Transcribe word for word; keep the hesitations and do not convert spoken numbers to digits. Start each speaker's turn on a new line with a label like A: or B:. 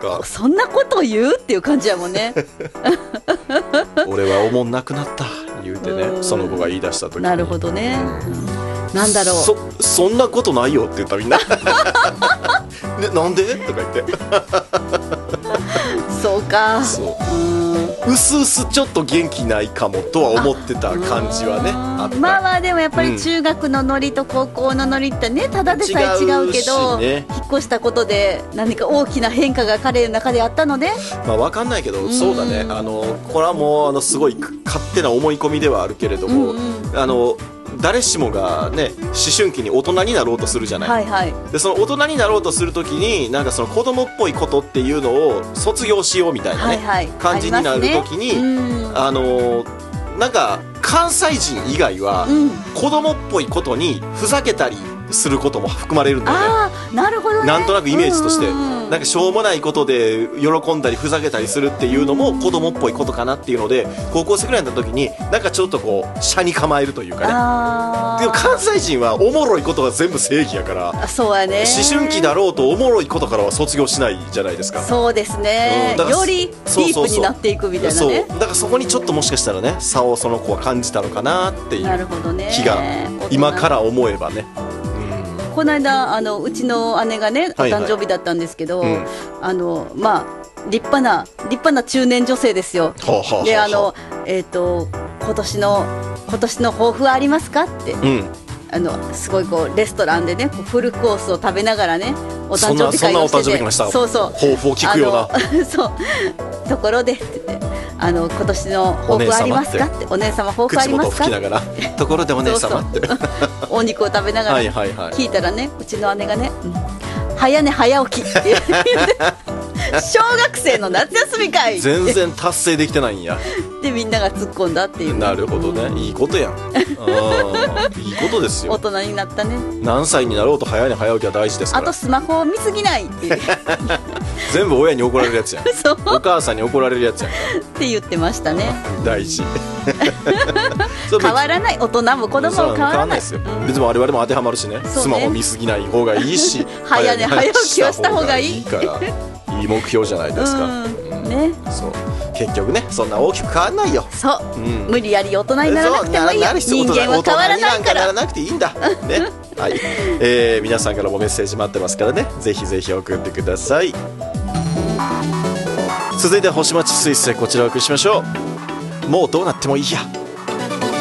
A: か
B: そんなこと言うっていう感じやもんね
A: 俺はおもんなくなった言うてね、その子が言い出した時に、
B: なるほどね、うん、なんだろう、
A: そそんなことないよって言ったみんなね、なんでとか言って
B: そうか、
A: そううすうすちょっと元気ないかもとは思ってた感じはねあった。
B: まあまあでもやっぱり中学のノリと高校のノリってね、ただでさえ違うけど、ね、引っ越したことで何か大きな変化が彼の中であったので、
A: まあ分かんないけど、そうだね、あのこれはもうあのすごい勝手な思い込みではあるけれども、うんうん、あの誰しもがね思春期に大人になろうとするじゃない、
B: はいはい、
A: でその大人になろうとするときになんかその子供っぽいことっていうのを卒業しようみたいなね、はいはい、感じになるときに あ,、ね、あのなんか関西人以外は子供っぽいことにふざけたりすることも含まれるんだよね。
B: あー、なるほどね。
A: なんとなくイメージとして、なんかしょうもないことで喜んだりふざけたりするっていうのも子供っぽいことかなっていうので、高校生ぐらいになった時になんかちょっとこう車に構えるというかね。
B: あ、
A: でも関西人はおもろいことが全部正義やから、
B: あ、そうやね、
A: 思春期だろうとおもろいことからは卒業しないじゃないですか。
B: そうですね、うん、よりディープになっていくみたいなね。
A: そうそうそう、だからそこにちょっともしかしたらね差をその子は感じたのかなっていう気が今から思えばね。
B: この間あのうちの姉がねお誕生日だったんですけど、はいはい、うん、あのまあ立派な立派な中年女性ですよ。はははであのえっ、ー、と今年の今年の抱負はありますかって、うん、あのすごいこうレストランでねこうフルコースを食べながらねお誕生日会をしてて、そんなお誕生日会した。そうそう、
A: 抱負を聞くような
B: そうところでって言って、あの今年の抱負ありますかって、お姉様抱負ありますかって、口元を吹きながらところでお姉様ってそうそうお肉を食べながら聞いたらね、うちの姉がね、うん、早寝早起きって言って小学生の夏休み会
A: 全然達成できてないんや
B: でみんなが突っ込んだっていう。
A: なるほどね、いいことやんいいことですよ。
B: 大人になったね。
A: 何歳になろうと早寝早起きは大事ですから。
B: あとスマホを見すぎないっていう
A: 全部親に怒られるやつやんお母さんに怒られるやつやん
B: って言ってましたね
A: 大事
B: 変わらない、大人も子供も変わらないですよ、
A: うん、別に我々も当てはまるし ね, ねスマホ見すぎない方がいいし
B: 早寝早起きをした方がいい
A: いいからいい目標じゃないですか、うん
B: うん、ね、
A: そう結局ねそんな大きく変わらないよ。
B: そう、うん、無理やり大人にならなくてもいいよ。人間は変わらないから。大人になんかな
A: らなくていいんだねはい、えー、皆さんからもメッセージ待ってますからね、ぜひぜひ送ってください。続いては星町スイスへ、こちらをお送りしましょう。もうどうなってもいいや。